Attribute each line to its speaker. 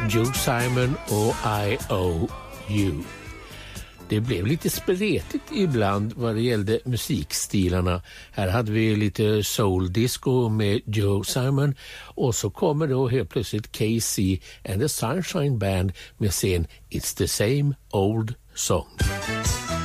Speaker 1: Joe Simon och I.O.U. Det blev lite spretigt ibland vad det gällde musikstilarna. Här hade vi lite soul disco med Joe Simon och så kommer då helt plötsligt Casey and the Sunshine Band med sin It's the Same Old Song.